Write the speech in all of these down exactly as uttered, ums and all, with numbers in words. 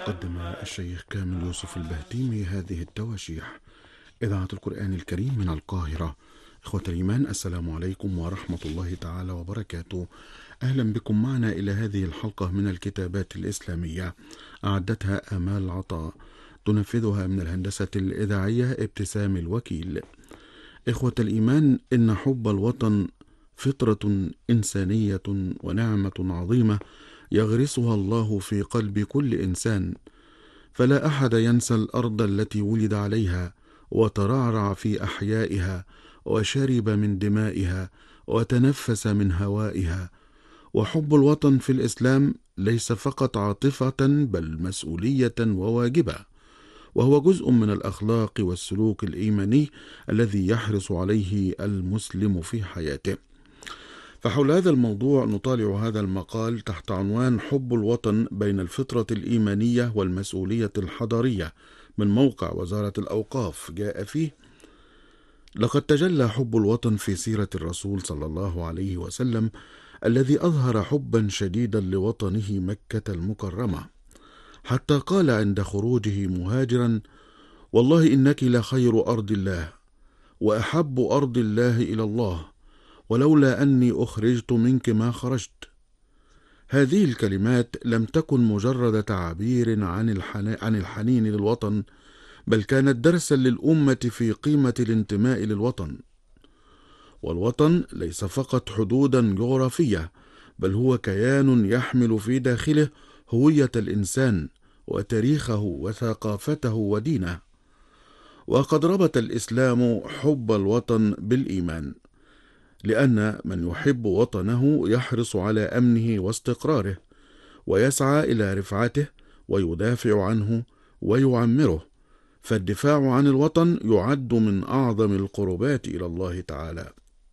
قدم الشيخ كامل يوسف البهتيمي هذه التواشيح. إذاعة القرآن الكريم من القاهرة. إخوة الإيمان، السلام عليكم ورحمة الله تعالى وبركاته. أهلا بكم معنا إلى هذه الحلقة من الكتابات الإسلامية، أعدتها آمال عطاء، تنفذها من الهندسة الإذاعية ابتسام الوكيل. إخوة الإيمان، إن حب الوطن فطرة إنسانية ونعمة عظيمة يغرسها الله في قلب كل إنسان، فلا أحد ينسى الأرض التي ولد عليها وترعرع في أحيائها وشرب من دمائها وتنفس من هوائها. وحب الوطن في الإسلام ليس فقط عاطفة بل مسؤولية وواجبة، وهو جزء من الأخلاق والسلوك الإيماني الذي يحرص عليه المسلم في حياته. فحول هذا الموضوع نطالع هذا المقال تحت عنوان حب الوطن بين الفطرة الإيمانية والمسؤولية الحضارية، من موقع وزارة الأوقاف. جاء فيه: لقد تجلى حب الوطن في سيرة الرسول صلى الله عليه وسلم، الذي أظهر حبا شديدا لوطنه مكة المكرمة، حتى قال عند خروجه مهاجرا: والله إنك لخير أرض الله وأحب أرض الله إلى الله، ولولا أني أخرجت منك ما خرجت. هذه الكلمات لم تكن مجرد تعبير عن عن الحنين للوطن، بل كانت درسا للأمة في قيمة الانتماء للوطن. والوطن ليس فقط حدودا جغرافية، بل هو كيان يحمل في داخله هوية الإنسان وتاريخه وثقافته ودينه. وقد ربط الإسلام حب الوطن بالإيمان، لأن من يحب وطنه يحرص على أمنه واستقراره، ويسعى إلى رفعته ويدافع عنه ويعمره، فالدفاع عن الوطن يعد من أعظم القربات إلى الله تعالى.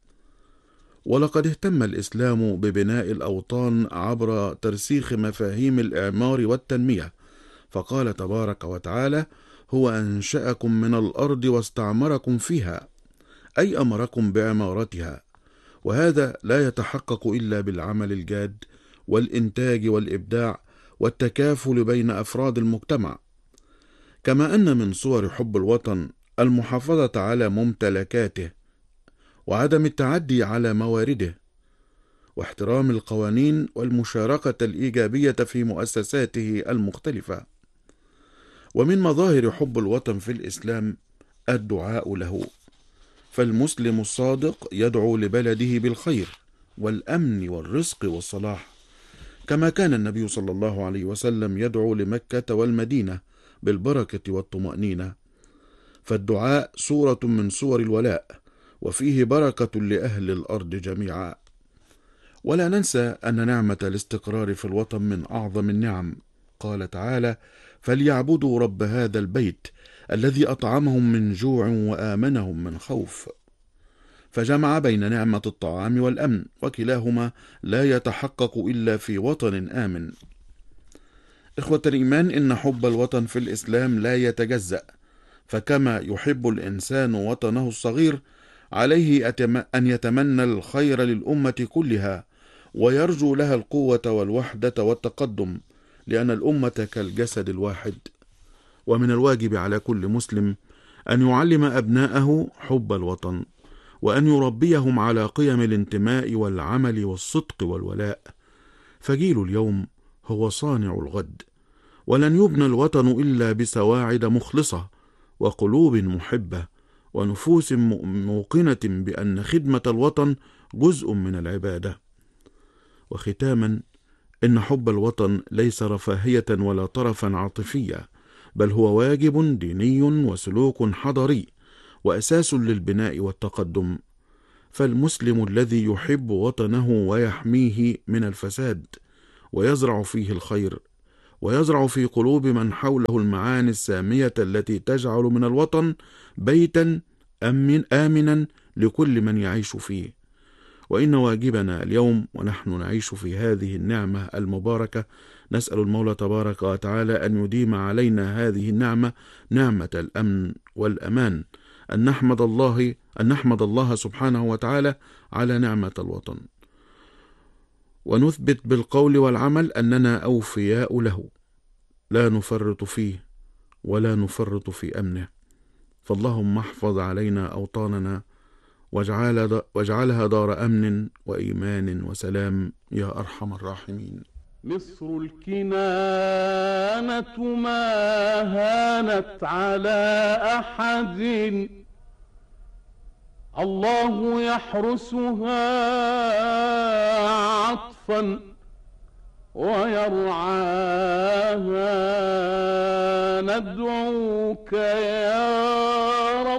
ولقد اهتم الإسلام ببناء الأوطان عبر ترسيخ مفاهيم الإعمار والتنمية، فقال تبارك وتعالى: هو أنشأكم من الأرض واستعمركم فيها، أي أمركم بعمارتها. وهذا لا يتحقق إلا بالعمل الجاد والإنتاج والإبداع والتكافل بين أفراد المجتمع. كما أن من صور حب الوطن المحافظة على ممتلكاته وعدم التعدي على موارده واحترام القوانين والمشاركة الإيجابية في مؤسساته المختلفة. ومن مظاهر حب الوطن في الإسلام الدعاء له، فالمسلم الصادق يدعو لبلده بالخير والأمن والرزق والصلاح، كما كان النبي صلى الله عليه وسلم يدعو لمكة والمدينة بالبركة والطمأنينة. فالدعاء صورة من صور الولاء، وفيه بركة لأهل الأرض جميعا. ولا ننسى أن نعمة الاستقرار في الوطن من أعظم النعم. قال تعالى: فليعبدوا رب هذا البيت الذي أطعمهم من جوع وآمنهم من خوف. فجمع بين نعمة الطعام والأمن، وكلاهما لا يتحقق إلا في وطن آمن. إخوة الإيمان، إن حب الوطن في الإسلام لا يتجزأ، فكما يحب الإنسان وطنه الصغير، عليه أن يتمنى الخير للأمة كلها، ويرجو لها القوة والوحدة والتقدم، لأن الأمة كالجسد الواحد. ومن الواجب على كل مسلم أن يعلم أبناءه حب الوطن، وأن يربيهم على قيم الانتماء والعمل والصدق والولاء. فجيل اليوم هو صانع الغد، ولن يبنى الوطن إلا بسواعد مخلصة وقلوب محبة ونفوس موقنة بأن خدمة الوطن جزء من العبادة. وختاما، إن حب الوطن ليس رفاهية ولا طرفا عاطفيا، بل هو واجب ديني وسلوك حضاري وأساس للبناء والتقدم. فالمسلم الذي يحب وطنه ويحميه من الفساد ويزرع فيه الخير، ويزرع في قلوب من حوله المعاني السامية التي تجعل من الوطن بيتا أمن آمنا لكل من يعيش فيه. وإن واجبنا اليوم ونحن نعيش في هذه النعمة المباركة، نسأل المولى تبارك وتعالى أن يديم علينا هذه النعمة، نعمة الأمن والأمان، أن نحمد الله أن نحمد الله سبحانه وتعالى على نعمة الوطن، ونثبت بالقول والعمل أننا أوفياء له، لا نفرط فيه ولا نفرط في أمنه. فاللهم احفظ علينا أوطاننا واجعل واجعلها دار أمن وإيمان وسلام يا أرحم الراحمين. مصر الكنانة ما هانت على أحد، الله يحرسها عطفا ويرعاها. ندعوك يا